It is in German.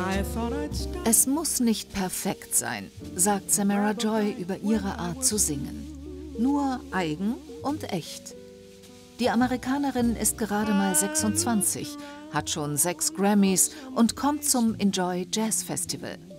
Es muss nicht perfekt sein, sagt Samara Joy über ihre Art zu singen. Nur eigen und echt. Die Amerikanerin ist gerade mal 26, hat schon 6 Grammys und kommt zum Enjoy Jazz Festival.